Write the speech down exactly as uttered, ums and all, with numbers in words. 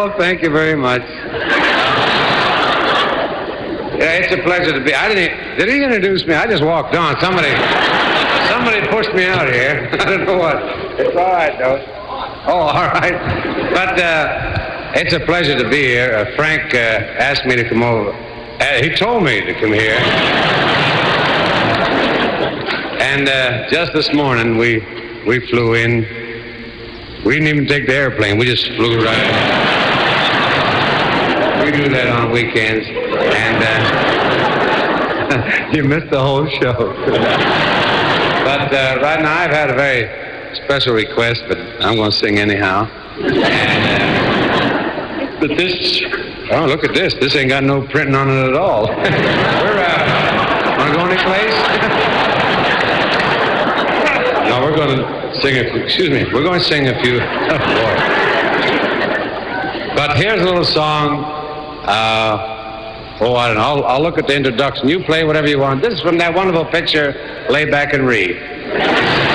Oh, thank you very much. Yeah, it's a pleasure to be. I didn't. Did he introduce me? I just walked on. Somebody, somebody pushed me out here. I don't know what. It's all right, though. Oh, all right. But uh, it's a pleasure to be here. Uh, Frank uh, asked me to come over. Uh, he told me to come here. And uh, just this morning, we we flew in. We didn't even take the airplane. We just flew right in. We do that on weekends. And uh, you missed the whole show. But uh, right now, I've had a very special request, but I'm going to sing anyhow. And, uh, but this, oh, look at this. This ain't got no printing on it at all. We're, uh, want to go anyplace? No, we're going to sing a few, excuse me, we're going to sing a few, oh boy. But here's a little song, uh, oh, I don't know, I'll, I'll look at the introduction. You play whatever you want. This is from that wonderful picture, Lay Back and Read.